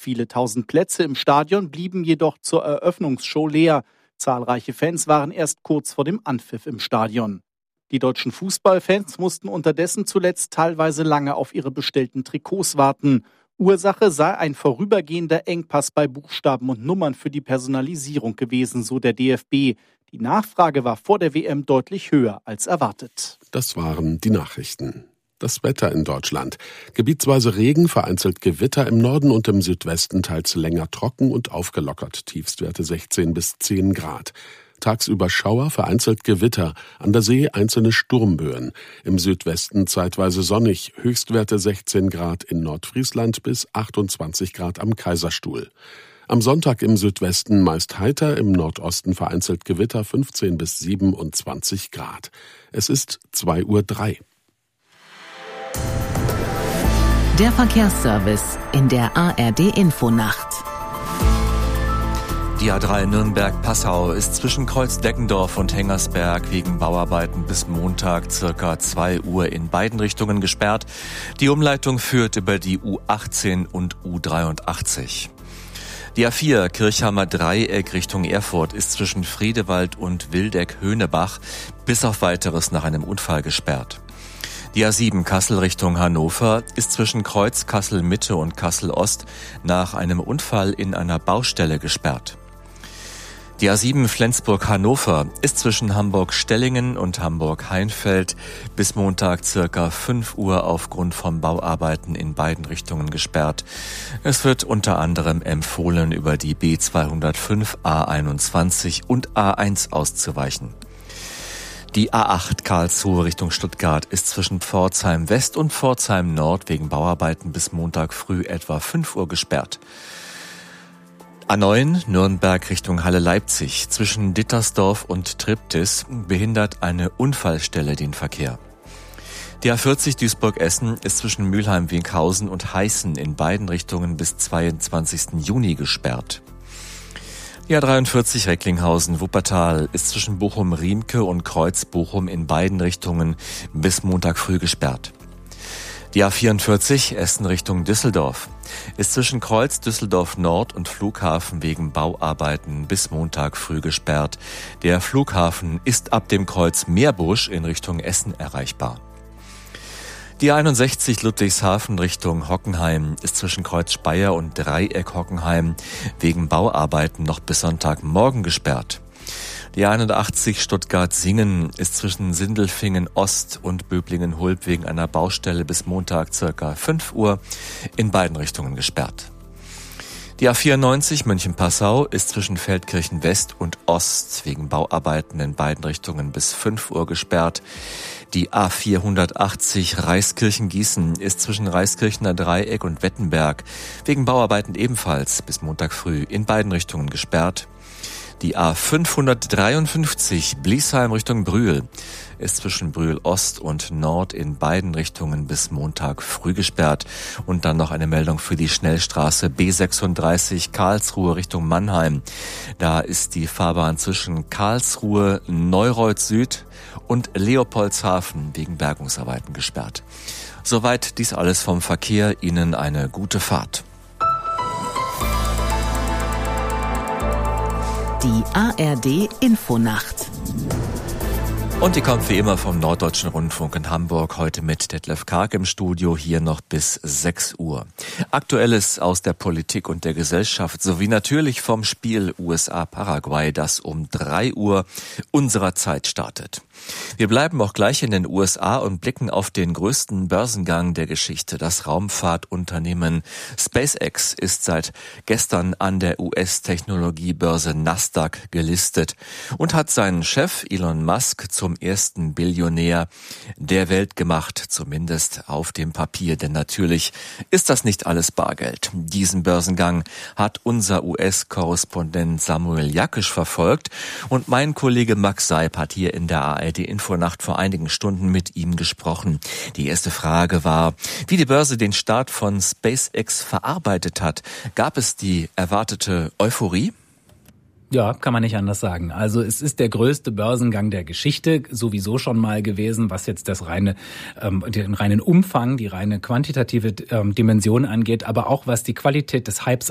Viele tausend Plätze im Stadion blieben jedoch zur Eröffnungsshow leer. Zahlreiche Fans waren erst kurz vor dem Anpfiff im Stadion. Die deutschen Fußballfans mussten unterdessen zuletzt teilweise lange auf ihre bestellten Trikots warten. Ursache sei ein vorübergehender Engpass bei Buchstaben und Nummern für die Personalisierung gewesen, so der DFB. Die Nachfrage war vor der WM deutlich höher als erwartet. Das waren die Nachrichten. Das Wetter in Deutschland. Gebietsweise Regen, vereinzelt Gewitter im Norden und im Südwesten, teils länger trocken und aufgelockert. Tiefstwerte 16 bis 10 Grad. Tagsüber Schauer, vereinzelt Gewitter, an der See einzelne Sturmböen. Im Südwesten zeitweise sonnig, Höchstwerte 16 Grad in Nordfriesland bis 28 Grad am Kaiserstuhl. Am Sonntag im Südwesten meist heiter, im Nordosten vereinzelt Gewitter 15 bis 27 Grad. Es ist 2:03 Uhr. Der Verkehrsservice in der ARD-Infonacht. Die A3 Nürnberg-Passau ist zwischen Kreuz-Deckendorf und Hengersberg wegen Bauarbeiten bis Montag ca. 2 Uhr in beiden Richtungen gesperrt. Die Umleitung führt über die U18 und U83. Die A4 Kirchheimer Dreieck Richtung Erfurt ist zwischen Friedewald und Wildeck-Höhnebach bis auf Weiteres nach einem Unfall gesperrt. Die A7 Kassel Richtung Hannover ist zwischen Kreuz Kassel-Mitte und Kassel-Ost nach einem Unfall in einer Baustelle gesperrt. Die A7 Flensburg-Hannover ist zwischen Hamburg-Stellingen und Hamburg-Heinfeld bis Montag ca. 5 Uhr aufgrund von Bauarbeiten in beiden Richtungen gesperrt. Es wird unter anderem empfohlen, über die B205, A21 und A1 auszuweichen. Die A8 Karlsruhe Richtung Stuttgart ist zwischen Pforzheim West und Pforzheim Nord wegen Bauarbeiten bis Montag früh etwa 5 Uhr gesperrt. A9 Nürnberg Richtung Halle-Leipzig zwischen Dittersdorf und Triptis behindert eine Unfallstelle den Verkehr. Die A40 Duisburg-Essen ist zwischen Mülheim-Winkhausen und Heißen in beiden Richtungen bis 22. Juni gesperrt. Die A43 Recklinghausen-Wuppertal ist zwischen Bochum-Riemke und Kreuz-Bochum in beiden Richtungen bis Montag früh gesperrt. Die A44 Essen Richtung Düsseldorf ist zwischen Kreuz Düsseldorf Nord und Flughafen wegen Bauarbeiten bis Montag früh gesperrt. Der Flughafen ist ab dem Kreuz Meerbusch in Richtung Essen erreichbar. Die 61 Ludwigshafen Richtung Hockenheim ist zwischen Kreuz Speyer und Dreieck Hockenheim wegen Bauarbeiten noch bis Sonntagmorgen gesperrt. Die 81 Stuttgart-Singen ist zwischen Sindelfingen Ost und Böblingen-Hulb wegen einer Baustelle bis Montag ca. 5 Uhr in beiden Richtungen gesperrt. Die A94 München-Passau ist zwischen Feldkirchen West und Ost wegen Bauarbeiten in beiden Richtungen bis 5 Uhr gesperrt. Die A480 Reiskirchen-Gießen ist zwischen Reiskirchener Dreieck und Wettenberg wegen Bauarbeiten ebenfalls bis Montag früh in beiden Richtungen gesperrt. Die A553 Bliesheim Richtung Brühl ist zwischen Brühl Ost und Nord in beiden Richtungen bis Montag früh gesperrt. Und dann noch eine Meldung für die Schnellstraße B36 Karlsruhe Richtung Mannheim. Da ist die Fahrbahn zwischen Karlsruhe, Neureuth Süd und Leopoldshafen wegen Bergungsarbeiten gesperrt. Soweit dies alles vom Verkehr. Ihnen eine gute Fahrt. Die ARD Infonacht. Und die kommt wie immer vom Norddeutschen Rundfunk in Hamburg, heute mit Detlef Karg im Studio, hier noch bis 6 Uhr. Aktuelles aus der Politik und der Gesellschaft, sowie natürlich vom Spiel USA-Paraguay, das um 3 Uhr unserer Zeit startet. Wir bleiben auch gleich in den USA und blicken auf den größten Börsengang der Geschichte. Das Raumfahrtunternehmen SpaceX ist seit gestern an der US-Technologiebörse Nasdaq gelistet und hat seinen Chef Elon Musk zum ersten Billionär der Welt gemacht, zumindest auf dem Papier. Denn natürlich ist das nicht alles Bargeld. Diesen Börsengang hat unser US-Korrespondent Samuel Jakisch verfolgt und mein Kollege Max Seib hat hier in der ARD Infonacht vor einigen Stunden mit ihm gesprochen. Die erste Frage war, wie die Börse den Start von SpaceX verarbeitet hat. Gab es die erwartete Euphorie? Ja, kann man nicht anders sagen. Also es ist der größte Börsengang der Geschichte sowieso schon mal gewesen, was jetzt den reinen Umfang, die reine quantitative Dimension angeht, aber auch was die Qualität des Hypes